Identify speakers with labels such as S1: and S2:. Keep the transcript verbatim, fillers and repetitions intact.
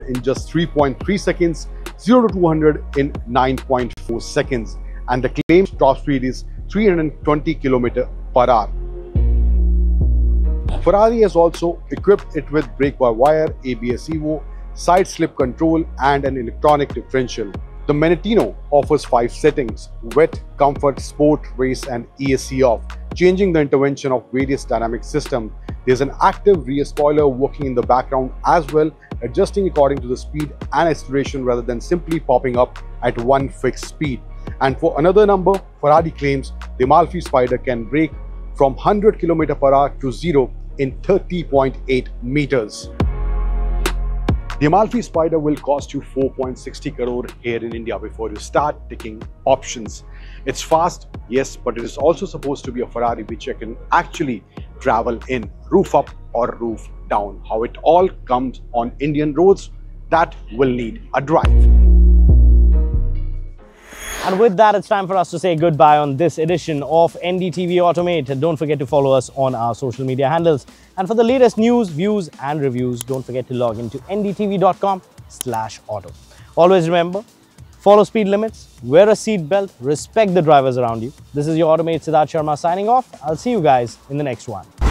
S1: in just three point three seconds, zero to two hundred in nine point four seconds, and the claimed top speed is three hundred twenty kilometers per hour. Ferrari has also equipped it with brake-by-wire, A B S Evo, side slip control and an electronic differential. The Manettino offers five settings: wet, comfort, sport, race and E S C off, changing the intervention of various dynamic systems. There's an active rear spoiler working in the background as well, adjusting according to the speed and acceleration rather than simply popping up at one fixed speed. And for another number, Ferrari claims the Amalfi Spider can brake from one hundred kilometers per hour to zero in thirty point eight meters. The Amalfi Spider will cost you four point six zero crore here in India before you start taking options. It's fast, yes, but it is also supposed to be a Ferrari which you can actually travel in, roof up or roof down. How it all comes on Indian roads, that will need a drive.
S2: And with that, it's time for us to say goodbye on this edition of N D T V Automate. Don't forget to follow us on our social media handles. And for the latest news, views and reviews, don't forget to log into N D T V dot com slash auto. Always remember, follow speed limits, wear a seat belt, respect the drivers around you. This is your Automate Siddharth Sharma signing off. I'll see you guys in the next one.